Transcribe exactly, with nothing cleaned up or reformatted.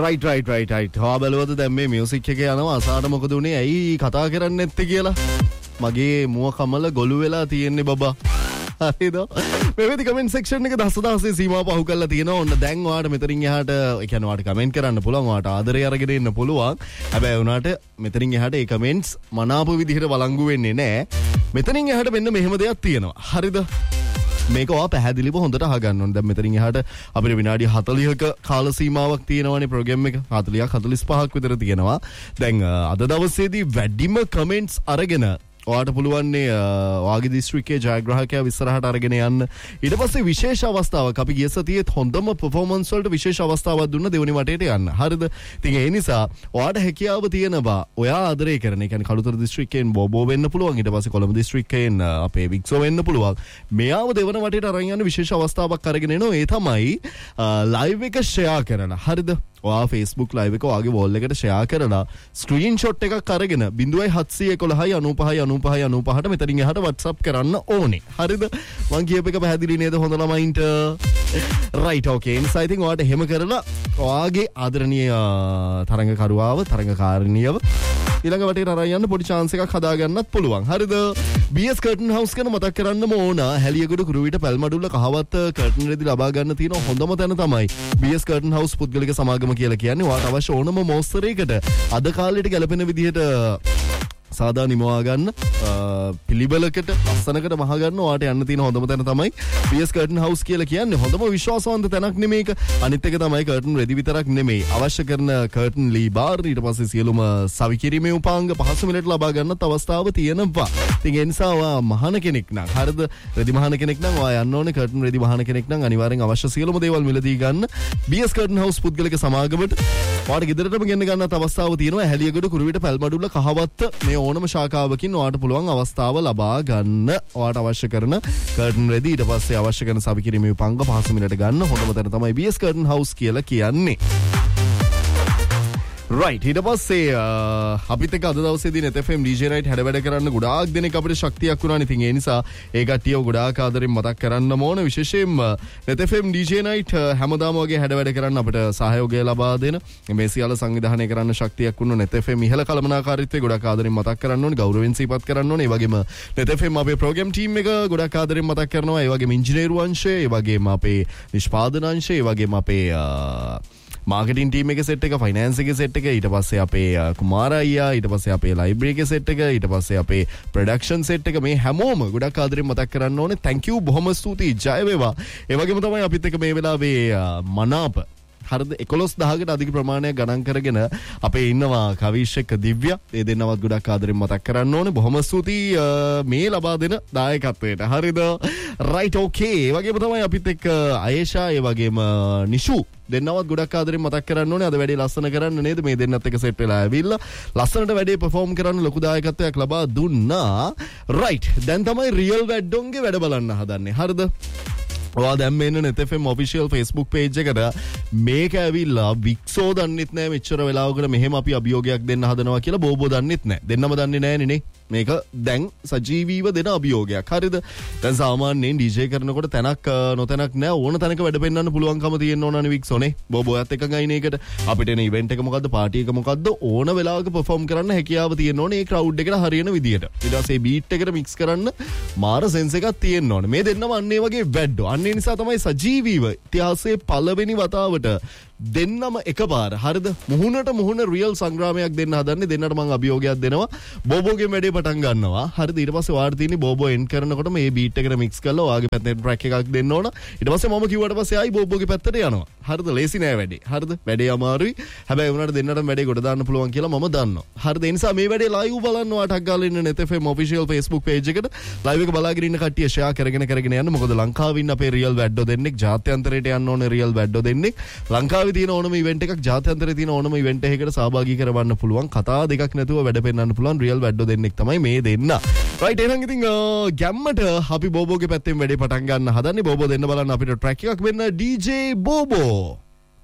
Right right right right. හා බලවද දැන් මේ මියුසික් එකේ යනවා අසාට මොකද උනේ ඇයි කතා කරන්නේ නැත්තේ කියලා. මගේ මුව කමල ගොළු වෙලා තියෙන්නේ බබා. හරිද? මේ වෙදි කමෙන්ට් සෙක්ෂන් එක දසදහසේ සීමාව පහු කරලා තියෙනවා. ඔන්න දැන් ඔයාලට මෙතනින් එහාට ඒ කියන්නේ ඔයාලට කමෙන්ට් කරන්න පුළුවන්. ඔයාලට ආදරේ අරගෙන ඉන්න පුළුවන්. හැබැයි උනාට මෙතනින් එහාට ඒ කමෙන්ට්ස් මනාප විදිහට වළංගු වෙන්නේ නැහැ. මෙතනින් එහාට මෙන්න මෙහෙම දෙයක් තියෙනවා. හරිද? මේක ඔයා පැහැදිලිව හොඳට අහගන්න ඕනේ. දැන් මෙතනින් එහාට අපිට විනාඩි හතළිහක කාල සීමාවක් තියෙනවානේ ප්‍රෝග්‍රෑම් එක. හතළිහක් හතළිස් පහක් විතර තියෙනවා. දැන් අද දවසේදී වැඩිම කමෙන්ට්ස් අරගෙන ඔයාට පුළුවන් ඔයාගේ දිස්ත්‍රික්කයේ ජයග්‍රාහකයා විස්සරහට අරගෙන යන්න. ඊට පස්සේ විශේෂ අවස්ථාවක් අපි ගිය සතියේ හොඳම පර්ෆෝමන්ස් වලට විශේෂ අවස්ථාවක් දුන්න දෙවෙනි වටේට යන්න. හරිද? ඉතින් ඒ නිසා ඔයාට හැකියාව තියෙනවා. ඔයා ආදරය කරන, ඒ කියන්නේ කළුතර දිස්ත්‍රික්කයෙන් බෝබෝ වෙන්න පුළුවන්. ඊට පස්සේ කොළඹ දිස්ත්‍රික්කයෙන් අපේ වික්සෝ වෙන්න පුළුවන්. මෙයාව දෙවන වටේට අරන් යන්න විශේෂ අවස්ථාවක් අරගෙන එනවා. ඒ තමයි ලයිව් එක ෂෙයා කරන. හරිද? ඔයා Facebook live එක ඔයාගේ wall එකට share කරලා screenshot එකක් අරගෙන zero seven one one nine five nine five nine five ට මෙතනින් එහාට WhatsApp කරන්න ඕනේ. හරිද? මං කියප එක පැහැදිලි නේද හොඳ ළමයින්ට? right okay. ඉතින් I think ඔයාට එහෙම කරලා ඔයාගේ ආදරණීය තරංගකරුවාව තරංගකාරිනියව ඊළඟ වටේට අරන් යන්න පොඩි chance එකක් හදා ගන්නත් පුළුවන්. හරිද? B S Curtain House ගැන මතක් කරන්නම ඕන. හැලියගොඩ කුරුවිට පැල්මඩුල්ල කහවත්ත curtain රෙදි ලබා ගන්න තියෙන හොඳම තැන තමයි B S Curtain House පුද්ගලික සමාගම කියලා කියන්නේ. ඔයාට අවශ්‍ය ඕනම මොස්තරයකට අද කාලෙට ගැලපෙන විදිහට සාදා නිමවා ගන්න පිළිවෙලකට ලස්සනකට මහ ගන්න ඔයාට යන්න තියෙන හොඳම තැන තමයි B S Curtain House කියලා කියන්නේ. හොඳම විශ්වාසවන්ත තැනක් නෙමේක. අනිත් එක තමයි curtain රෙදි විතරක් නෙමෙයි. අවශ්‍ය කරන curtain ලී බාර් ඊට පස්සේ සියලුම සවිකිරීමේ උපාංග පහසු මිලට ලබා ගන්නත් අවස්ථාව තියෙනවා. ඉතින් ඒ නිසා ඔයා මහාන කෙනෙක් නම් හරිද? රෙදි මහාන කෙනෙක් නම් ඔයා යන්න ඕනේ curtain රෙදි මහාන කෙනෙක් නම් අනිවාර්යෙන් අවශ්‍ය සියලුම දේවල් මිලදී ගන්න B S Curtain House පුද්ගලික සමාගමට. ඔයාට ගෙදරටම ගෙන්න ගන්නත් අවස්ථාව තියෙනවා. හැලියගොඩ කුරුවිට පැල්මඩුල්ල කහවත්ත මේ ඕනම ශාඛාවකින් ඔයාට පුළුවන් අවස්ථාව ලබා ගන්න. ඔයාට අවශ්‍ය කරන curtain රෙදි ඊට පස්සේ අවශ්‍ය කරන සවිකිරීමේ උපංග පහසු මිලට ගන්න හොඳම තැන තමයි B S Curtain House කියලා කියන්නේ. right ඊට පස්සේ අපිත් එක්ක අද දවසේදී net F M D J night හැඩ වැඩ කරන්න ගොඩාක් දෙනෙක් අපිට ශක්තියක් වුණානේ. ඉතින් ඒ නිසා ඒ කට්ටියව ගොඩාක් ආදරෙන් මතක් කරන්න ඕන. විශේෂයෙන්ම net F M D J night හැමදාම වගේ හැඩ වැඩ කරන්න අපිට සහයෝගය ලබා දෙන මේ සියල්ල සංවිධානය කරන්න ශක්තියක් වුණ net F M ඉහළ කළමනාකාරීත්වයේ ගොඩාක් ආදරෙන් මතක් කරන්න ඕනේ. ගෞරවයෙන් සිහිපත් කරන්න ඕනේ. ඒ වගේම net F M අපේ ප්‍රෝග්‍රෑම් ටීම් එක ගොඩාක් ආදරෙන් මතක් කරනවා. ඒ වගේම ඉංජිනේරු අංශය, ඒ වගේම අපේ නිෂ්පාදන අංශය, ඒ වගේම අපේ මාකටිං ටීම් එකේ සෙට් එක, ෆයිනෑන්ස් එකේ සෙට් එක, ඊට පස්සේ අපේ කුමාර අයියා, ඊට පස්සේ අපේ ලයිබ්‍රරි එකේ සෙට් එක, ඊට පස්සේ අපේ ප්‍රොඩක්ෂන් සෙට් එක, මේ හැමෝම ගොඩක් ආදරෙන් මතක් කරන්න ඕනේ. thank you බොහොම ස්තුතියි. ජය වේවා. ඒ වගේම තමයි අපිත් එක්ක මේ වෙලාවේ මනාප හරිද එකොළොස් දහසකට අධික ප්‍රමාණයක් ගණන් කරගෙන අපේ ඉන්නවා කවිෂ් එක්ක දිව්‍ය. ඒ දෙන්නවත් ගොඩක් ආදරෙන් මතක් කරන්න ඕනේ. බොහොම ස්තුතියි මේ ලබා දෙන දායකත්වයට. හරිද? right okay. ඒ වගේම තමයි අපිත් එක්ක අයේෂා, ඒ වගේම නිෂු දෙන්නවත් ගොඩක් ආදරෙන් මතක් කරන්න ඕනේ. අද වැඩේ ලස්සන කරන්න නේද? මේ දෙන්නත් එක සෙට් වෙලා ඇවිල්ලා ලස්සනට වැඩේ perform කරන්න ලොකු දායකත්වයක් ලබා දුන්නා. right දැන් තමයි රියල් වැඩ්ඩොන්ගේ වැඩ බලන්න හදන්නේ. හරිද? ඔයා දැන් මෙන්න net F M official Facebook page එකට මේක ඇවිල්ලා වික්සෝ දන්නෙත් නෑ මෙච්චර වෙලාවකට මෙහෙම අපි අභියෝගයක් දෙන්න හදනවා කියලා බෝබෝ දන්නෙත් නෑ. දෙන්නම දන්නේ නෑනේ නේ. මේක දැන් සජීවීව දෙන අභියෝගයක්. හරිද? දැන් සාමාන්‍යයෙන් D J කරනකොට තැනක් නොතැනක් නෑ. ඕන තැනක වැඩ පෙන්වන්න පුළුවන්කම තියෙන්න ඕනනේ වික්සෝනේ. බෝබෝයත් එකගයින් ඒකට අපිට එන ඉවෙන්ට් එක මොකද්ද, පාටි එක මොකද්ද, ඕන වෙලාවක perform කරන්න හැකියාව තියෙන්න ඕනේ. ඒ crowd එකට හරියන විදියට. ඊට පස්සේ beat එකට mix කරන්න මාර sense එකක් තියෙන්න ඕනේ. මේ දෙන්නම අන්න ඒ වගේ වැඩෝ. ඒ නිසා තමයි සජීවීව ඉතිහාසයේ පළවෙනි වතාවට දෙන්නම එකපාර හරිද මුහුණට මුහුණ රියල් සංග්‍රාමයක් දෙන්න හදන්නේ. දෙන්නට මම අභියෝගයක් දෙනවා. බෝබෝගේ වැඩේ පටන් ගන්නවා. හරිද? ඊට පස්සේ වාට තියෙන්නේ බෝබෝ එන්ඩ් කරනකොට මේ බීට් එකට මික්ස් කරලා ඔයාගේ පැත්තේ ට්‍රැක් එකක් දෙන්න ඕන. ඊට පස්සේ මම කිව්වට පස්සේ ආයි බෝබෝගේ පැත්තට යනවා. හරිද? ලේසි නෑ වැඩේ. හරිද? වැඩේ අමාරුයි. හැබැයි උනාට දෙන්නටම වැඩේ ගොඩ දාන්න පුළුවන් කියලා මම දන්නවා. හරිද? ඒ නිසා මේ වැඩේ ලයිව් බලන්න වාටක් ගාලා ඉන්න net F M official Facebook page එකට ලයිව් එක බලාගෙන ඉන්න කට්ටිය ෂෙයා කරගෙන කරගෙන යන්න. මොකද ලංකාවේ ඉන්න අපේ රියල් වැඩෝ දෙන්නෙක් ජාත්‍යන්තරයට යන්න ඕනේ. රියල් වැඩෝ දෙන්නෙක් ලංකාවේ තියෙන ඕනම ඉවෙන්ට් එකක් ජාත්‍යන්තරයේ තියෙන ඕනම ඉවෙන්ට් එකකට සහභාගී කරවන්න පුළුවන්. කතා දෙකක් නැතුව වැඩ පෙන්වන්න පුළුවන් රියල් වැඩෝ දෙන්නෙක් තමයි මේ දෙන්න. right එහෙනම් ඉතින් ගැම්මට අපි බෝබෝගේ පැත්තෙන් වැඩේ පටන් ගන්න හදන්නේ. බෝබෝ දෙන්න බලන්න අපිට ට්‍රැක් එකක් වෙන්න D J බෝබෝ.